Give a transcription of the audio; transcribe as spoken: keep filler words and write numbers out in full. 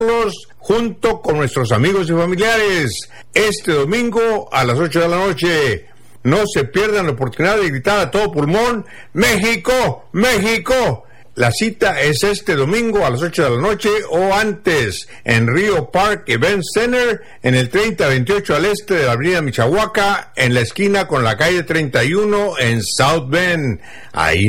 junto con nuestros amigos y familiares este domingo a las ocho de la noche. No se pierdan la oportunidad de gritar a todo pulmón: ¡México! ¡México! La cita es este domingo a las ocho de la noche o antes en Rio Park Event Center, en el treinta veintiocho al este de la avenida Michoacán, en la esquina con la calle treinta y uno en South Bend. Ahí